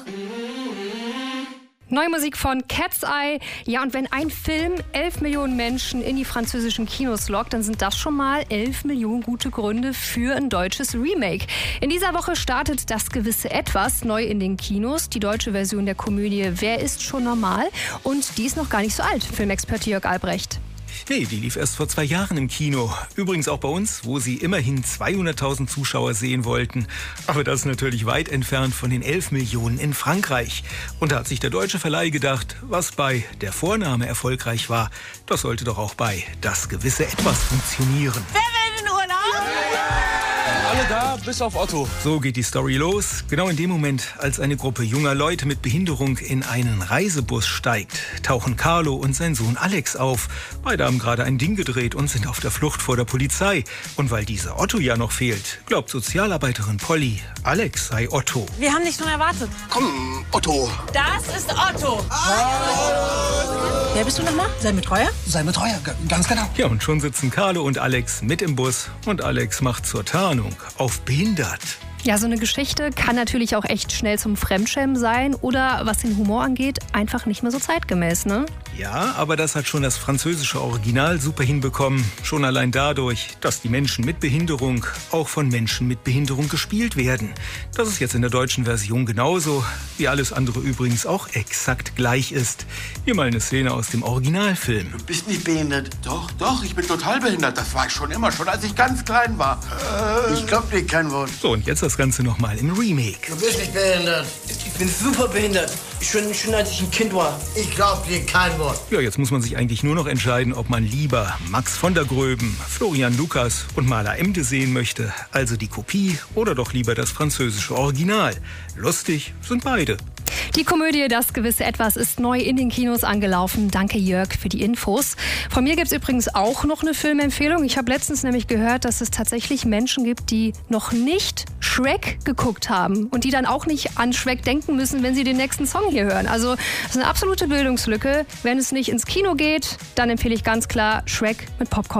Neue Musik von Cat's Eye. Ja, und wenn ein Film 11 Millionen Menschen in die französischen Kinos lockt, dann sind das schon mal 11 Millionen gute Gründe für ein deutsches Remake. In dieser Woche startet Das gewisse Etwas neu in den Kinos. Die deutsche Version der Komödie Wer ist schon normal? Und die ist noch gar nicht so alt, Filmexperte Jörg Albrecht. Nee, die lief erst vor 2 Jahren im Kino. Übrigens auch bei uns, wo sie immerhin 200.000 Zuschauer sehen wollten. Aber das ist natürlich weit entfernt von den 11 Millionen in Frankreich. Und da hat sich der deutsche Verleih gedacht, was bei Der Vorname erfolgreich war, das sollte doch auch bei Das gewisse Etwas funktionieren. Wer will in den Urlaub? Alle da, bis auf Otto. So geht die Story los. Genau in dem Moment, als eine Gruppe junger Leute mit Behinderung in einen Reisebus steigt, tauchen Carlo und sein Sohn Alex auf. Beide haben gerade ein Ding gedreht und sind auf der Flucht vor der Polizei. Und weil dieser Otto ja noch fehlt, glaubt Sozialarbeiterin Polly, Alex sei Otto. Wir haben dich schon erwartet. Komm, Otto. Das ist Otto. Wer bist du nochmal? Sein Betreuer? Sein Betreuer, ganz genau. Ja, und schon sitzen Carlo und Alex mit im Bus und Alex macht zur Tarnung auf behindert. Ja, so eine Geschichte kann natürlich auch echt schnell zum Fremdschämen sein oder, was den Humor angeht, einfach nicht mehr so zeitgemäß, ne? Ja, aber das hat schon das französische Original super hinbekommen. Schon allein dadurch, dass die Menschen mit Behinderung auch von Menschen mit Behinderung gespielt werden. Das ist jetzt in der deutschen Version genauso, wie alles andere übrigens auch exakt gleich ist. Hier mal eine Szene aus dem Originalfilm. Du bist nicht behindert. Doch, ich bin total behindert. Das war ich schon immer, schon als ich ganz klein war. Ich glaub dir kein Wort. So, und jetzt das Ganze nochmal im Remake. Du bist nicht behindert. Ich bin super behindert. Schon als ich ein Kind war. Ich glaub dir kein Wort. Ja, jetzt muss man sich eigentlich nur noch entscheiden, ob man lieber Max von der Gröben, Florian Lucas und Maler Emde sehen möchte, also die Kopie, oder doch lieber das französische Original. Lustig sind beide. Die Komödie Das gewisse Etwas ist neu in den Kinos angelaufen. Danke Jörg für die Infos. Von mir gibt es übrigens auch noch eine Filmempfehlung. Ich habe letztens nämlich gehört, dass es tatsächlich Menschen gibt, die noch nicht Shrek geguckt haben und die dann auch nicht an Shrek denken müssen, wenn sie den nächsten Song hier hören. Also das ist eine absolute Bildungslücke. Wenn es nicht ins Kino geht, dann empfehle ich ganz klar Shrek mit Popcorn.